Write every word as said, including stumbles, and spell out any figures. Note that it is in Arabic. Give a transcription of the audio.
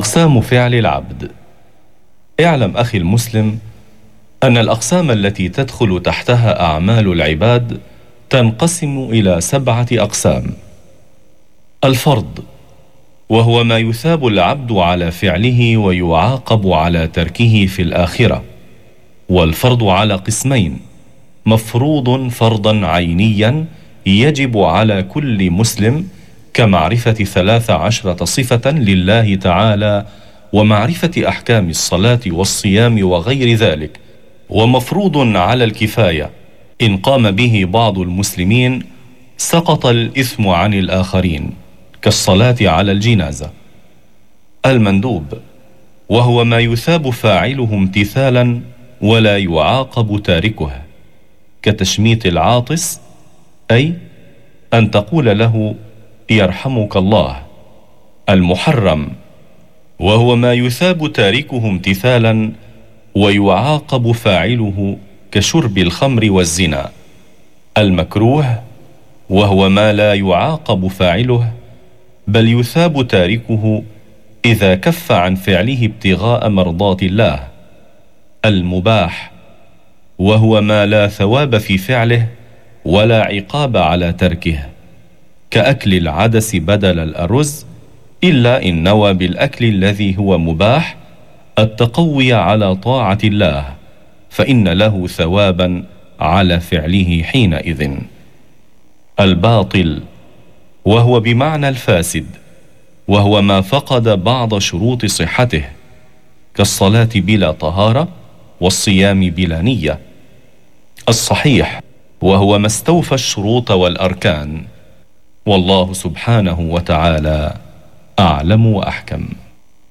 أقسام فعل العبد. اعلم أخي المسلم أن الأقسام التي تدخل تحتها أعمال العباد تنقسم إلى سبعة أقسام. الفرض، وهو ما يثاب العبد على فعله ويعاقب على تركه في الآخرة. والفرض على قسمين: مفروض فرضا عينيا يجب على كل مسلم كمعرفة ثلاث عشرة صفة لله تعالى ومعرفة أحكام الصلاة والصيام وغير ذلك، ومفروض على الكفاية إن قام به بعض المسلمين سقط الإثم عن الآخرين كالصلاة على الجنازة. المندوب، وهو ما يثاب فاعله امتثالا ولا يعاقب تاركه كتشميت العاطس، أي أن تقول له يرحمك الله. المحرم، وهو ما يثاب تاركه امتثالا ويعاقب فاعله كشرب الخمر والزنا. المكروه، وهو ما لا يعاقب فاعله بل يثاب تاركه إذا كف عن فعله ابتغاء مرضات الله. المباح، وهو ما لا ثواب في فعله ولا عقاب على تركه كأكل العدس بدل الأرز، إلا إن نوى بالأكل الذي هو مباح التقوي على طاعة الله، فإن له ثوابا على فعله حينئذ. الباطل، وهو بمعنى الفاسد، وهو ما فقد بعض شروط صحته كالصلاة بلا طهارة والصيام بلا نية. الصحيح، وهو ما استوفى الشروط والأركان. والله سبحانه وتعالى أعلم وأحكم.